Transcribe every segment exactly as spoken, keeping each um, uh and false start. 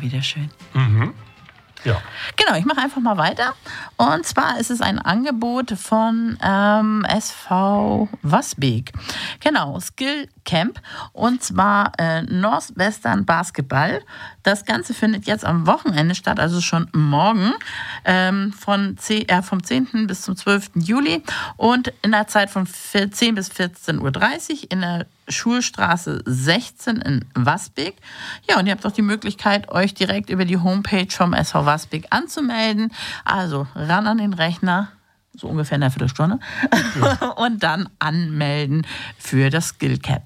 wieder schön. Mhm. Ja. Genau, ich mache einfach mal weiter. Und zwar ist es ein Angebot von ähm, S V Wasbeek. Genau, Skill Camp. Und zwar äh, Northwestern Basketball. Das Ganze findet jetzt am Wochenende statt, also schon morgen, ähm, von zehn, äh, vom zehnten bis zum zwölften Juli. Und in der Zeit von zehn bis vierzehn Uhr dreißig in der Schulstraße sechzehn in Wasbeek. Ja, und ihr habt auch die Möglichkeit, euch direkt über die Homepage vom S V Wasbeek anzumelden. Also ran an den Rechner, so ungefähr in einer Viertelstunde, ja. Und dann anmelden für das Skill Camp.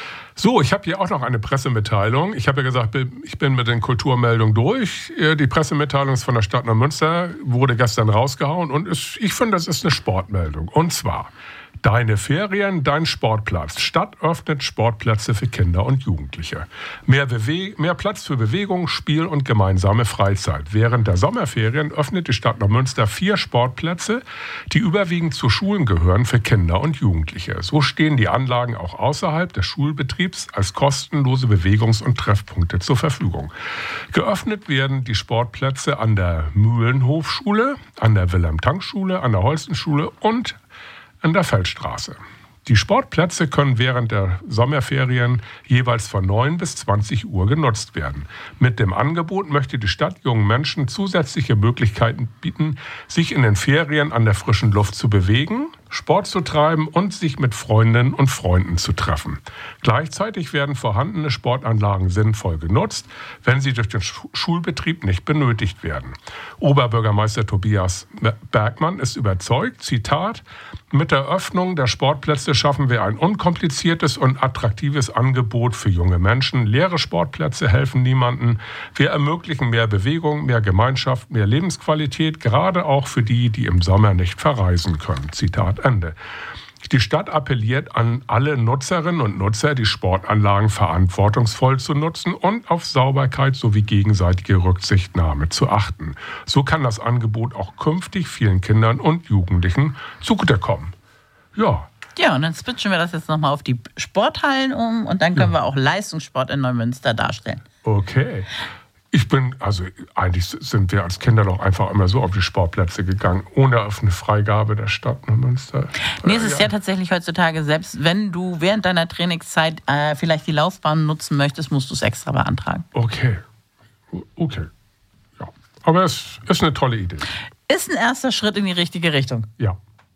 So, ich habe hier auch noch eine Pressemitteilung. Ich habe ja gesagt, ich bin mit den Kulturmeldungen durch. Die Pressemitteilung ist von der Stadt Neumünster, wurde gestern rausgehauen. Und ich finde, das ist eine Sportmeldung. Und zwar: Deine Ferien, dein Sportplatz. Stadt öffnet Sportplätze für Kinder und Jugendliche. Mehr, Bewe- mehr Platz für Bewegung, Spiel und gemeinsame Freizeit. Während der Sommerferien öffnet die Stadt Neumünster vier Sportplätze, die überwiegend zu Schulen gehören, für Kinder und Jugendliche. So stehen die Anlagen auch außerhalb des Schulbetriebs als kostenlose Bewegungs- und Treffpunkte zur Verfügung. Geöffnet werden die Sportplätze an der Mühlenhofschule, an der Wilhelm-Tank-Schule, an der Holstenschule und an der Feldstraße. Die Sportplätze können während der Sommerferien jeweils von neun bis zwanzig Uhr genutzt werden. Mit dem Angebot möchte die Stadt jungen Menschen zusätzliche Möglichkeiten bieten, sich in den Ferien an der frischen Luft zu bewegen, Sport zu treiben und sich mit Freundinnen und Freunden zu treffen. Gleichzeitig werden vorhandene Sportanlagen sinnvoll genutzt, wenn sie durch den Schulbetrieb nicht benötigt werden. Oberbürgermeister Tobias Bergmann ist überzeugt, Zitat: Mit der Öffnung der Sportplätze schaffen wir ein unkompliziertes und attraktives Angebot für junge Menschen. Leere Sportplätze helfen niemandem. Wir ermöglichen mehr Bewegung, mehr Gemeinschaft, mehr Lebensqualität, gerade auch für die, die im Sommer nicht verreisen können. Zitat Ende. Die Stadt appelliert an alle Nutzerinnen und Nutzer, die Sportanlagen verantwortungsvoll zu nutzen und auf Sauberkeit sowie gegenseitige Rücksichtnahme zu achten. So kann das Angebot auch künftig vielen Kindern und Jugendlichen zugutekommen. Ja. Ja, und dann switchen wir das jetzt nochmal auf die Sporthallen um und dann können Ja. wir auch Leistungssport in Neumünster darstellen. Okay. Ich bin, also eigentlich sind wir als Kinder doch einfach immer so auf die Sportplätze gegangen, ohne auf eine Freigabe der Stadt Neumünster. Nee, es ist ja. ja tatsächlich heutzutage, selbst wenn du während deiner Trainingszeit äh, vielleicht die Laufbahn nutzen möchtest, musst du es extra beantragen. Okay, okay. Ja. Aber es ist eine tolle Idee. Ist ein erster Schritt in die richtige Richtung. Ja.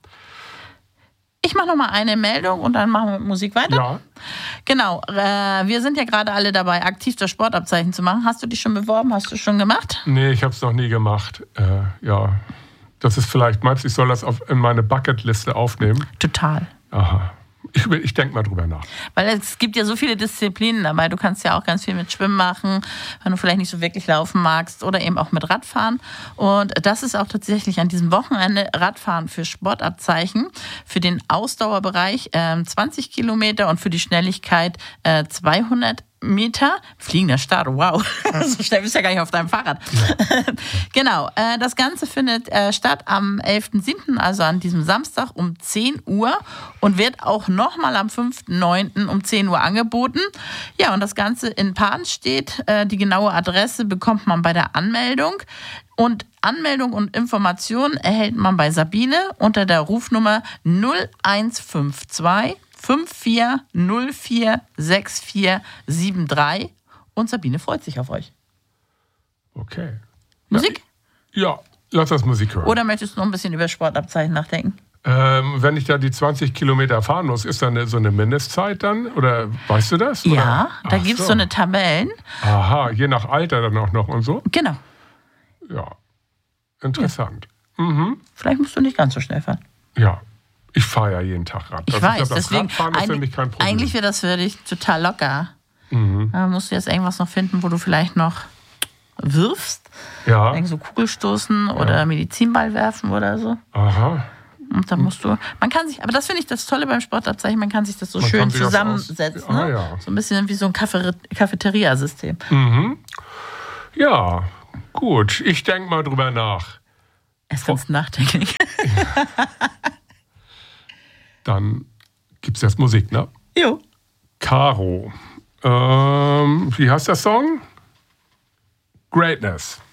Ich mache noch mal eine Meldung und dann machen wir mit Musik weiter. Ja. Genau, äh, wir sind ja gerade alle dabei, aktiv das Sportabzeichen zu machen. Hast du dich schon beworben? Hast du schon gemacht? Nee, ich habe es noch nie gemacht. Äh, ja, das ist vielleicht, meinst du, ich soll das auf, in meine Bucketliste aufnehmen? Total. Aha. Ich, ich denke mal drüber nach. Weil es gibt ja so viele Disziplinen dabei. Du kannst ja auch ganz viel mit Schwimmen machen, wenn du vielleicht nicht so wirklich laufen magst, oder eben auch mit Radfahren. Und das ist auch tatsächlich an diesem Wochenende Radfahren für Sportabzeichen, für den Ausdauerbereich äh, zwanzig Kilometer und für die Schnelligkeit äh, zweihundert Meter. Fliegender Start, wow. So schnell bist du ja gar nicht auf deinem Fahrrad. Ja. Genau, äh, das Ganze findet äh, statt am elften siebten, also an diesem Samstag um zehn Uhr und wird auch nochmal am fünften neunten um zehn Uhr angeboten. Ja, und das Ganze in Pahnstedt. Äh, die genaue Adresse bekommt man bei der Anmeldung. Und Anmeldung und Informationen erhält man bei Sabine unter der Rufnummer null eins fünf zwei fünf vier null vier sechs vier sieben drei und Sabine freut sich auf euch. Okay. Musik? Ja, ja, lass das Musik hören. Oder möchtest du noch ein bisschen über Sportabzeichen nachdenken? Ähm, wenn ich da die zwanzig Kilometer fahren muss, ist da eine, so eine Mindestzeit dann? Oder weißt du das? Oder? Ja, da Ach gibt es so. so eine Tabellen. Aha, je nach Alter dann auch noch und so? Genau. Ja, interessant. Ja. Mhm. Vielleicht musst du nicht ganz so schnell fahren. Ja. Ich fahre ja jeden Tag Rad. Ich also weiß, ich glaub, das deswegen, Radfahren ist für mich kein Problem. Eigentlich wäre das für dich total locker. Mhm. Da musst du jetzt irgendwas noch finden, wo du vielleicht noch wirfst. Ja. Irgend so Kugelstoßen ja. oder Medizinball werfen oder so. Aha. Und dann musst du, man kann sich, aber das finde ich das Tolle beim Sportabzeichen, man kann sich das so man schön zusammensetzen. Aus, ne? ah, ja. So ein bisschen wie so ein Cafeteria-System. Mhm. Ja, gut. Ich denke mal drüber nach. Erst ganz nachdenklich. Dann gibt es jetzt Musik, ne? Jo. Caro. Ähm, wie heißt der Song? Greatness.